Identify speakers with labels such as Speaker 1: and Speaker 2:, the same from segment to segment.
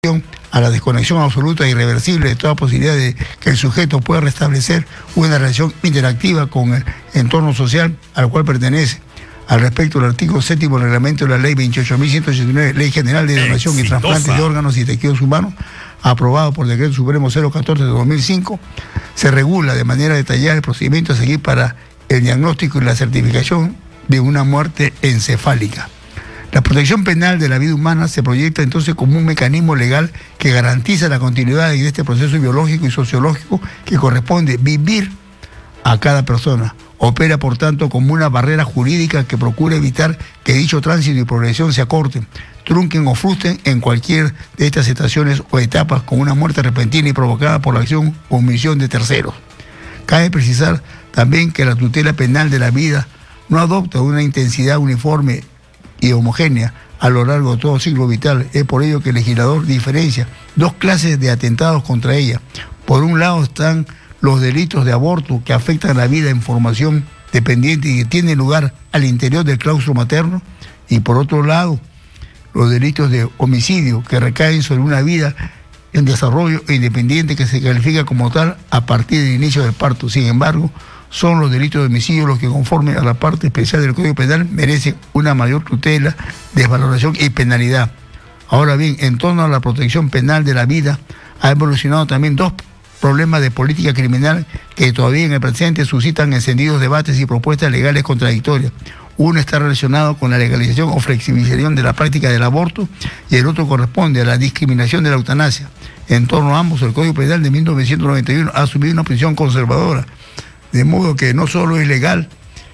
Speaker 1: a la desconexión absoluta e irreversible de toda posibilidad de que el sujeto pueda restablecer una relación interactiva con el entorno social al cual pertenece. Al respecto, el artículo 7 del reglamento de la ley 28.189, Ley General de Donación y Trasplante de Órganos y Tejidos Humanos, aprobado por Decreto Supremo 014 de 2005, se regula de manera detallada el procedimiento a seguir para el diagnóstico y la certificación de una muerte encefálica. La protección penal de la vida humana se proyecta entonces como un mecanismo legal que garantiza la continuidad de este proceso biológico y sociológico que corresponde vivir a cada persona. Opera, por tanto, como una barrera jurídica que procura evitar que dicho tránsito y progresión se acorten, trunquen o frustren en cualquier de estas estaciones o etapas con una muerte repentina y provocada por la acción o omisión de terceros. Cabe precisar también que la tutela penal de la vida no adopta una intensidad uniforme y homogénea a lo largo de todo ciclo vital. Es por ello que el legislador diferencia dos clases de atentados contra ella. Por un lado están los delitos de aborto que afectan la vida en formación dependiente y que tienen lugar al interior del claustro materno, y por otro lado los delitos de homicidio que recaen sobre una vida en desarrollo e independiente que se califica como tal a partir del inicio del parto. Sin embargo, son los delitos de homicidio los que, conforme a la parte especial del Código Penal, merecen una mayor tutela, desvaloración y penalidad. Ahora bien, en torno a la protección penal de la vida, ha evolucionado también dos problemas de política criminal que todavía en el presente suscitan encendidos debates y propuestas legales contradictorias. Uno está relacionado con la legalización o flexibilización de la práctica del aborto y el otro corresponde a la discriminación de la eutanasia. En torno a ambos, el Código Penal de 1991 ha asumido una posición conservadora, de modo que no solo es legal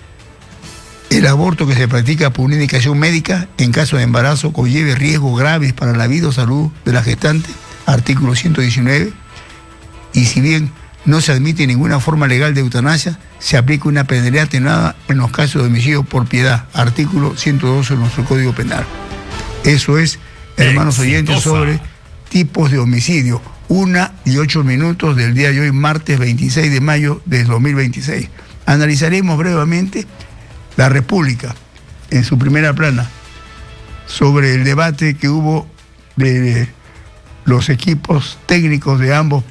Speaker 1: el aborto que se practica por una indicación médica en caso de embarazo conlleve riesgos graves para la vida o salud de la gestante, artículo 119, y si bien no se admite ninguna forma legal de eutanasia, se aplica una penalidad atenuada en los casos de homicidio por piedad, artículo 112 de nuestro Código Penal. Eso es, hermanos oyentes, sobre tipos de homicidio. 1:08 del día de hoy, martes 26 de mayo de 2026. Analizaremos brevemente La República en su primera plana sobre el debate que hubo de los equipos técnicos de ambos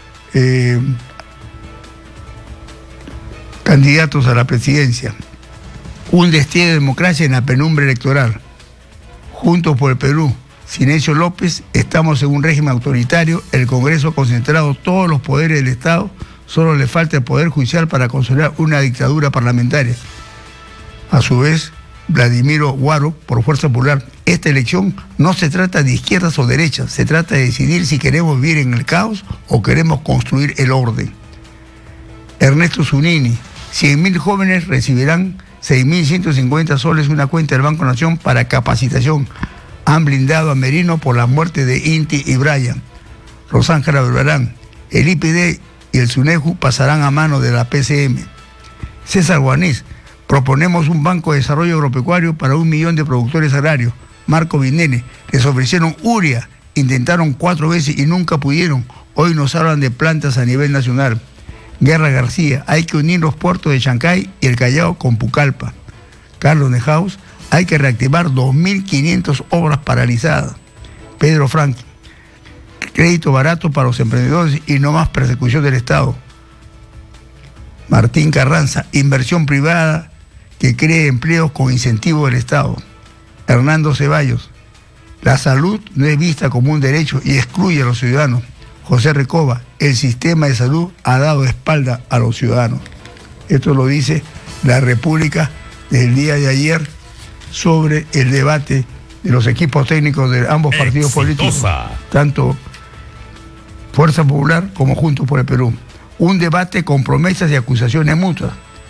Speaker 1: candidatos a la presidencia. Un destello de democracia en la penumbra electoral. Juntos por el Perú, Sinesio López, estamos en un régimen autoritario, el Congreso ha concentrado todos los poderes del Estado, solo le falta el Poder Judicial para consolidar una dictadura parlamentaria. A su vez, Vladimiro Guaro, por Fuerza Popular, esta elección no se trata de izquierdas o derechas, se trata de decidir si queremos vivir en el caos o queremos construir el orden. Ernesto Zunini, 100.000 jóvenes recibirán 6.150 soles, una cuenta del Banco Nación para capacitación. Han blindado a Merino por la muerte de Inti y Brian. Rosángela Belvarán, el IPD y el SUNEJU pasarán a mano de la PCM. César Guanís, proponemos un banco de desarrollo agropecuario para 1 millón de productores agrarios. Marco Vinene, les ofrecieron urea, intentaron 4 veces y nunca pudieron. Hoy nos hablan de plantas a nivel nacional. Guerra García, hay que unir los puertos de Chancay y el Callao con Pucallpa. Carlos Nehaus, hay que reactivar 2.500 obras paralizadas. Pedro Frank, crédito barato para los emprendedores y no más persecución del Estado. Martín Carranza, inversión privada que cree empleos con incentivo del Estado. Hernando Ceballos, la salud no es vista como un derecho y excluye a los ciudadanos. José Recoba, el sistema de salud ha dado espalda a los ciudadanos. Esto lo dice La República del día de ayer sobre el debate de los equipos técnicos de ambos partidos políticos, tanto Fuerza Popular como Juntos por el Perú. Un debate con promesas y acusaciones mutuas.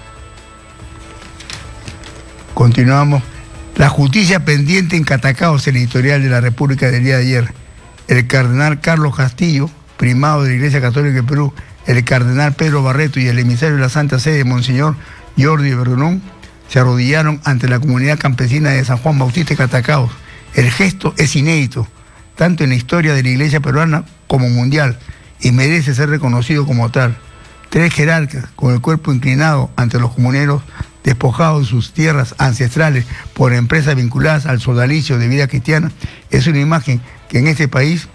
Speaker 1: Continuamos. La justicia pendiente en Catacaos, el editorial de La República del día de ayer. El cardenal Carlos Castillo, primado de la Iglesia Católica de Perú, el cardenal Pedro Barreto y el emisario de la Santa Sede, Monseñor Jordi Verdunón, se arrodillaron ante la comunidad campesina de San Juan Bautista y Catacaos. El gesto es inédito, tanto en la historia de la Iglesia peruana como mundial, y merece ser reconocido como tal. 3 jerarcas con el cuerpo inclinado ante los comuneros despojados de sus tierras ancestrales por empresas vinculadas al sodalicio de vida cristiana, es una imagen que en este país